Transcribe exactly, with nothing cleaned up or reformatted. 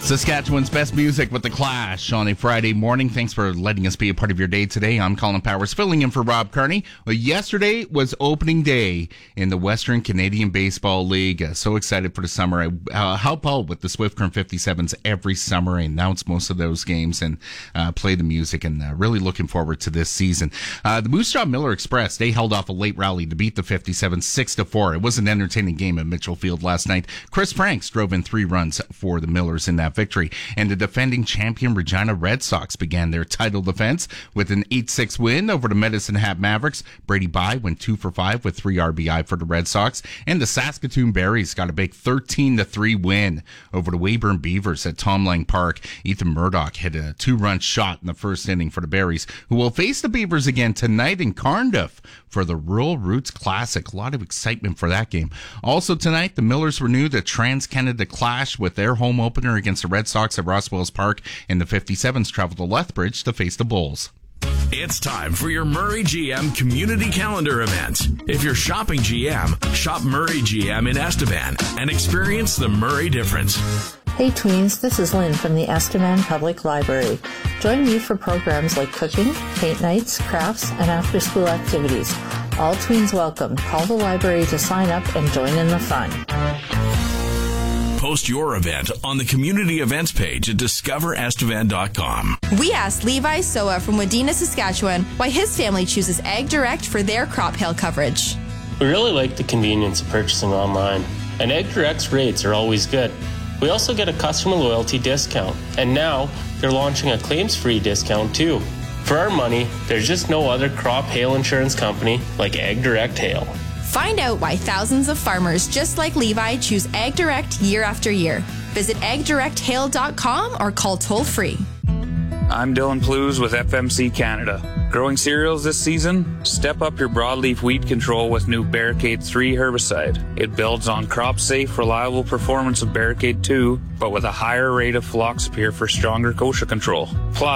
Saskatchewan's best music with The Clash on a Friday morning. Thanks for letting us be a part of your day today. I'm Colin Powers, filling in for Rob Carney. Well, yesterday was opening day in the Western Canadian Baseball League. Uh, so excited for the summer. I uh, help out with the Swift Current fifty-sevens every summer. I announce most of those games and uh, play the music, and uh, really looking forward to this season. Uh, the Moose Jaw Miller Express, they held off a late rally to beat the fifty-sevens six to four. It was an entertaining game at Mitchell Field last night. Chris Franks drove in three runs for the Millers in that victory. And the defending champion Regina Red Sox began their title defense with an eight six win over the Medicine Hat Mavericks. Brady Bye went two for five with three R B I for the Red Sox. And the Saskatoon Berries got a big thirteen to three win over the Weyburn Beavers at Tom Lang Park. Ethan Murdoch hit a two-run shot in the first inning for the Berries, who will face the Beavers again tonight in Cardiff for the Rural Roots Classic. A lot of excitement for that game. Also tonight, the Millers renew the Trans-Canada Clash with their home opener against the Red Sox at Rosswells Park, and the fifty-sevens travel to Lethbridge to face the Bulls. It's time for your Murray G M Community Calendar event. If you're shopping G M, shop Murray G M in Estevan and experience the Murray difference. Hey tweens, this is Lynn from the Estevan Public Library. Join me for programs like cooking, paint nights, crafts, and after-school activities. All tweens welcome. Call the library to sign up and join in the fun. Post your event on the community events page at discover estevan dot com. We asked Levi Soa from Wadena, Saskatchewan, why his family chooses Ag Direct for their crop hail coverage. We really like the convenience of purchasing online, and Ag Direct's rates are always good. We also get a customer loyalty discount, and now they're launching a claims-free discount too. For our money, there's just no other crop hail insurance company like Ag Direct Hail. Find out why thousands of farmers just like Levi choose Ag Direct year after year. Visit ag direct hail dot com or call toll-free. I'm Dylan Plews with F M C Canada. Growing cereals this season? Step up your broadleaf weed control with new Barricade three herbicide. It builds on crop-safe, reliable performance of Barricade two, but with a higher rate of Phloxapyr for stronger kochia control. Plus,